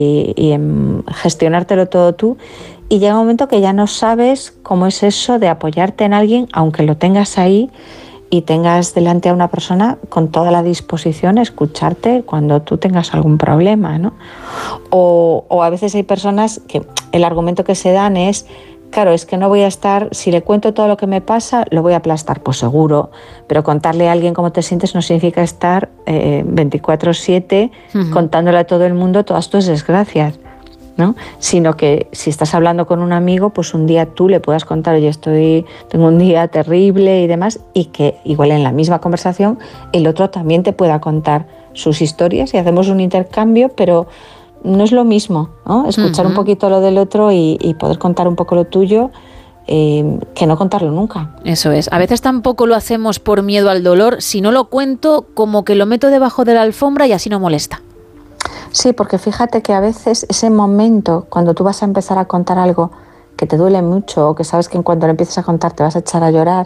y en gestionártelo todo tú, y llega un momento que ya no sabes cómo es eso de apoyarte en alguien, aunque lo tengas ahí y tengas delante a una persona con toda la disposición a escucharte cuando tú tengas algún problema, ¿no? O a veces hay personas que el argumento que se dan es: claro, es que no voy a estar, si le cuento todo lo que me pasa, lo voy a aplastar. Pues seguro, pero contarle a alguien cómo te sientes no significa estar 24/7 contándole a todo el mundo todas tus desgracias, ¿no? Sino que si estás hablando con un amigo, pues un día tú le puedas contar: oye, tengo un día terrible y demás, y que igual en la misma conversación el otro también te pueda contar sus historias y hacemos un intercambio, pero no es lo mismo, ¿no? Escuchar un poquito lo del otro y poder contar un poco lo tuyo, que no contarlo nunca. Eso es. A veces tampoco lo hacemos por miedo al dolor. Si no lo cuento, como que lo meto debajo de la alfombra y así no molesta. Sí, porque fíjate que a veces ese momento, cuando tú vas a empezar a contar algo que te duele mucho o que sabes que en cuanto lo empieces a contar te vas a echar a llorar,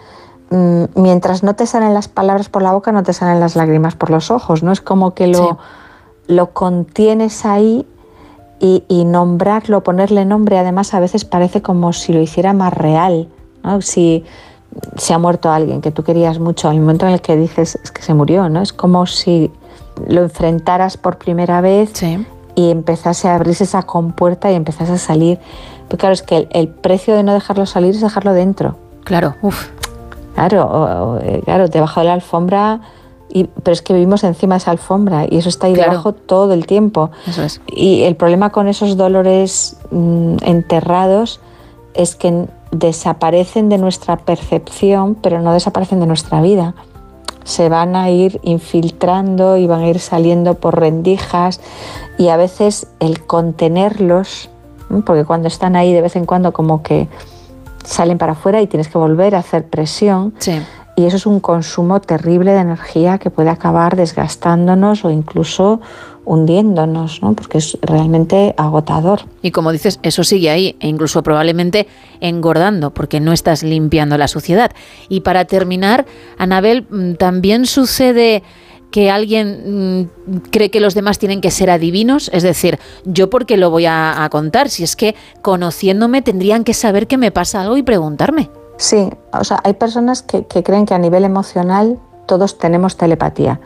mientras no te salen las palabras por la boca, no te salen las lágrimas por los ojos, ¿no? Es como que lo contienes ahí y nombrarlo, ponerle nombre, además a veces parece como si lo hiciera más real, ¿no? Si se ha muerto alguien que tú querías mucho, el momento en el que dices es que se murió, ¿no? Es como si lo enfrentaras por primera vez y empezase a abrirse esa compuerta y empezase a salir. Pero claro, es que el precio de no dejarlo salir es dejarlo dentro. Claro, uff. Claro, debajo de la alfombra. Pero es que vivimos encima de esa alfombra y eso está ahí debajo todo el tiempo. Eso es. Y el problema con esos dolores enterrados es que desaparecen de nuestra percepción, pero no desaparecen de nuestra vida. Se van a ir infiltrando y van a ir saliendo por rendijas, y a veces el contenerlos, porque cuando están ahí de vez en cuando como que salen para afuera y tienes que volver a hacer presión. Sí. Y eso es un consumo terrible de energía que puede acabar desgastándonos o incluso hundiéndonos, ¿no? Porque es realmente agotador. Y como dices, eso sigue ahí e incluso probablemente engordando porque no estás limpiando la suciedad. Y para terminar, Anabel, también sucede que alguien cree que los demás tienen que ser adivinos, es decir, ¿yo por qué lo voy a contar? Si es que conociéndome tendrían que saber que me pasa algo y preguntarme. Sí, o sea, hay personas que creen que a nivel emocional todos tenemos telepatía,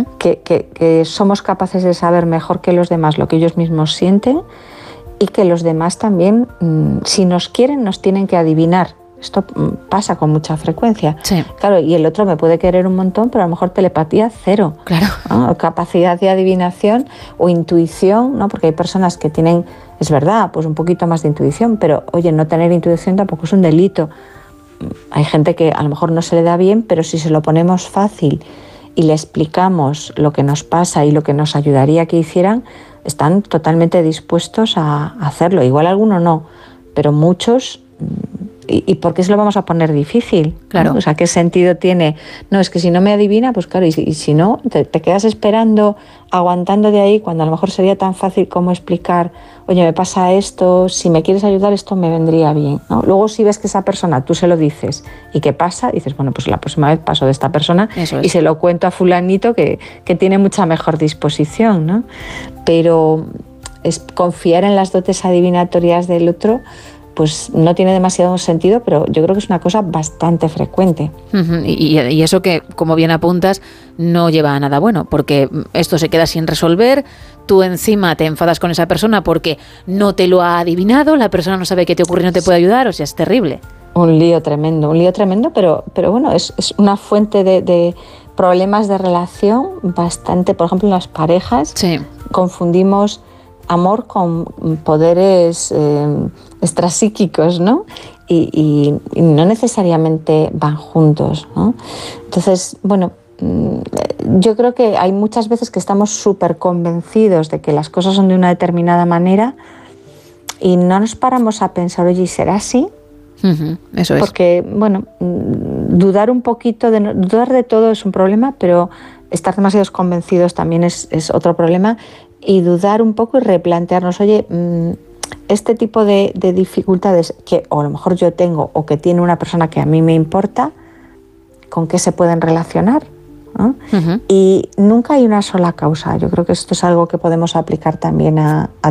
que somos capaces de saber mejor que los demás lo que ellos mismos sienten, y que los demás también, si nos quieren, nos tienen que adivinar. Esto pasa con mucha frecuencia. Sí. Claro, y el otro me puede querer un montón, pero a lo mejor telepatía cero. Claro. ¿No? Capacidad de adivinación o intuición, ¿no? Porque hay personas que tienen, es verdad, pues un poquito más de intuición, pero oye, no tener intuición tampoco es un delito. Hay gente que a lo mejor no se le da bien, pero si se lo ponemos fácil y le explicamos lo que nos pasa y lo que nos ayudaría a que hicieran, están totalmente dispuestos a hacerlo. Igual algunos no, pero muchos. ¿Y por qué se lo vamos a poner difícil? Claro. ¿No? O sea, ¿qué sentido tiene? No, es que si no me adivina, pues claro, y si no, te quedas esperando, aguantando de ahí, cuando a lo mejor sería tan fácil como explicar: oye, me pasa esto, si me quieres ayudar, esto me vendría bien, ¿no? Luego, si ves que esa persona, tú se lo dices, ¿y qué pasa? Dices, bueno, pues la próxima vez paso de esta persona y se lo cuento a fulanito que tiene mucha mejor disposición, ¿no? Pero es confiar en las dotes adivinatorias del otro, pues no tiene demasiado sentido, pero yo creo que es una cosa bastante frecuente. Y eso que, como bien apuntas, no lleva a nada bueno, porque esto se queda sin resolver, tú encima te enfadas con esa persona porque no te lo ha adivinado, la persona no sabe qué te ocurre y no te puede ayudar, o sea, es terrible. Un lío tremendo, pero bueno, es una fuente de problemas de relación bastante. Por ejemplo, en las parejas confundimos amor con poderes extrapsíquicos, ¿no? Y no necesariamente van juntos, ¿no? Entonces, bueno, yo creo que hay muchas veces que estamos súper convencidos de que las cosas son de una determinada manera y no nos paramos a pensar, oye, ¿será así? Eso es. Porque, bueno, dudar un poquito, dudar de todo es un problema, pero estar demasiado convencidos también es otro problema. Y dudar un poco y replantearnos, oye, este tipo de dificultades que o a lo mejor yo tengo o que tiene una persona que a mí me importa, ¿con qué se pueden relacionar? ¿no? Y nunca hay una sola causa. Yo creo que esto es algo que podemos aplicar también a